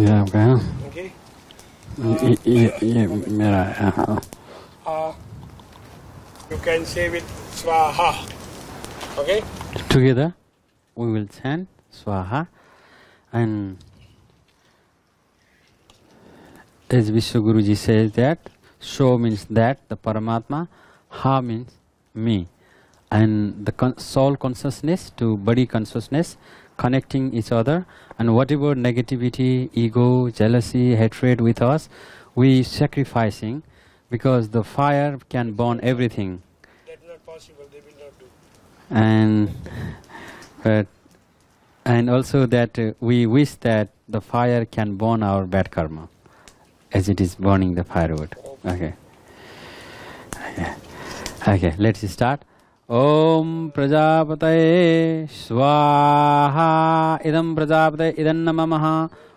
ये आपका है. Okay. ये मेरा है. You can say with Swaha. Okay. Together we will chant Swaha, and as Vishwaguruji says that Sho means that the Paramatma, Ha means me, and the soul consciousness to body consciousness connecting each other, and whatever negativity, ego, jealousy, hatred with us, we sacrificing, because the fire can burn everything. That's not possible. They will not do. And also that we wish that the fire can burn our bad karma, as it is burning the firewood. Okay. Okay. Let's start. Om Prajapataye Swaha. Idam Prajapataye idam namamaha.